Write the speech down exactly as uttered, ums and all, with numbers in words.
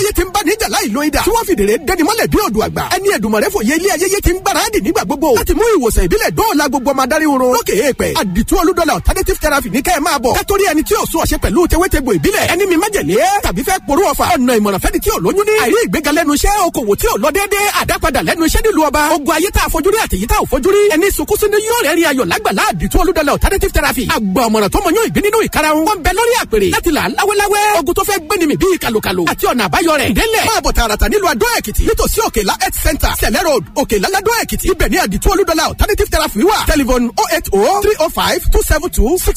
ayé ti ń bá níjà láì lo idà tí wọ́n fìdèrè dẹni mọ́lẹ̀ bí odò àgbà ẹni Èdùmàrè fòye ilé ayẹyẹ ti ń gbáradì nígbà gbogbo láti mú ìwòsàn ìbílẹ̀ dóòlà gbogbo ọmọ adarí oorun lókè èèpẹ̀ àdìtú olúdọ́là alternative therapy ní kẹ́ ẹ máa bọ̀ kátórí ẹni tí ò sún ọ̀ṣẹ́ pẹ̀lú tewétegbò ìbílẹ̀ ẹni mi májèlé tàbí fẹ́ porú ọ̀fà ọ̀nà ìmọ̀ràn fẹ́ni tí ò lóyún ní àìrí ìgbéga lẹ́nu iṣẹ́ okòwò tí ò lọ déédéé àdápadà lẹ́nu iṣẹ́ nílùú ọba ogun ayé tá a fojú rí àtẹ̀yí tá ò fojú rí ẹni sunkún sínú yóò rẹ̀ rí ayọ̀ lágbàlá àdìtú olúdọ́là alternative therapy àgbà ọ̀mọ̀ràn tó mọ yóò ìgbín nínú ìkarahun wọn bẹ lórí àpèrè láti là láwẹ́láwẹ́ ogun tó fẹ́ gbéni mi bíi kàlùkàlù àti ọ̀nà àbáyọ rẹ̀ délẹ̀ máa bọ̀ tààràtà nílùú Adó Èkìtì nítòsí Òkèlá health center Sẹ̀lẹ̀ road Òkèlá ládó Èkìtì ibẹ̀ ní àdìtú olúdọ́là alternative therapy wà telephone oh eight oh three oh five two seven two six